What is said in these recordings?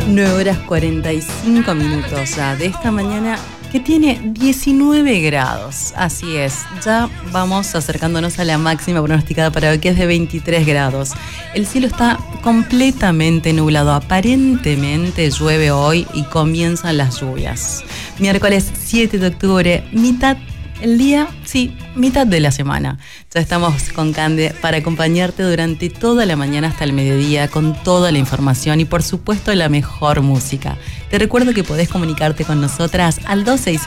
9 horas 45 minutos ya de esta mañana que tiene 19 grados. Así es, ya vamos acercándonos a la máxima pronosticada para hoy, que es de 23 grados. El cielo está completamente nublado, aparentemente llueve hoy y comienzan las lluvias. Miércoles 7 de octubre, mitad de la semana. Ya estamos con Cande para acompañarte durante toda la mañana hasta el mediodía con toda la información y por supuesto la mejor música. Te recuerdo que podés comunicarte con nosotras al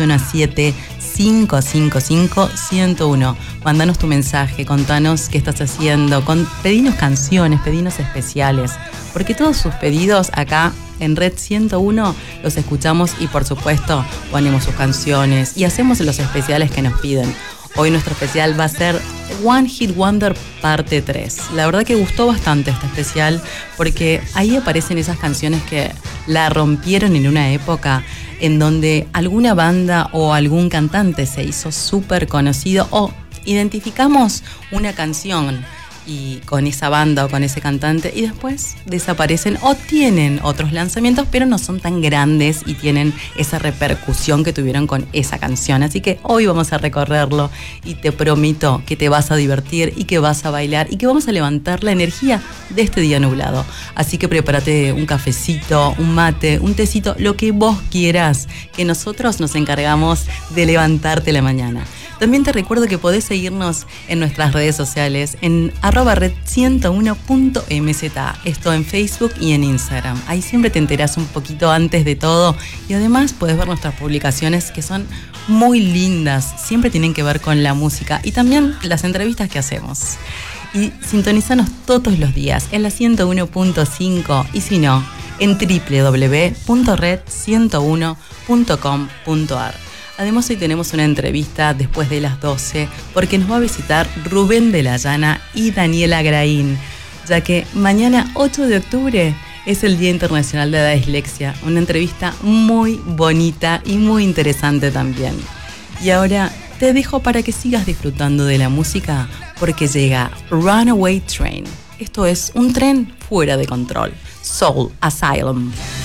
2617-555-101. Mándanos tu mensaje, contanos qué estás haciendo, pedinos canciones, pedinos especiales, porque todos sus pedidos acá en Red 101 los escuchamos y por supuesto ponemos sus canciones y hacemos los especiales que nos piden. Hoy nuestro especial va a ser One Hit Wonder parte 3. La verdad que gustó bastante este especial porque ahí aparecen esas canciones que la rompieron en una época en donde alguna banda o algún cantante se hizo súper conocido o identificamos una canción y con esa banda o con ese cantante y después desaparecen o tienen otros lanzamientos pero no son tan grandes y tienen esa repercusión que tuvieron con esa canción. Así que hoy vamos a recorrerlo y te prometo que te vas a divertir y que vas a bailar y que vamos a levantar la energía de este día nublado. Así que prepárate un cafecito, un mate, un tecito, lo que vos quieras, que nosotros nos encargamos de levantarte la mañana. También te recuerdo que podés seguirnos en nuestras redes sociales en @red101.mz, esto en Facebook y en Instagram. Ahí siempre te enterás un poquito antes de todo y además podés ver nuestras publicaciones que son muy lindas, siempre tienen que ver con la música y también las entrevistas que hacemos. Y sintonizanos todos los días en la 101.5 y si no, en www.red101.com.ar. Además hoy tenemos una entrevista después de las 12 porque nos va a visitar Rubén de la Llana y Daniela Graín, ya que mañana 8 de octubre es el Día Internacional de la Dislexia, una entrevista muy bonita y muy interesante también. Y ahora te dejo para que sigas disfrutando de la música porque llega Runaway Train. Esto es un tren fuera de control, Soul Asylum.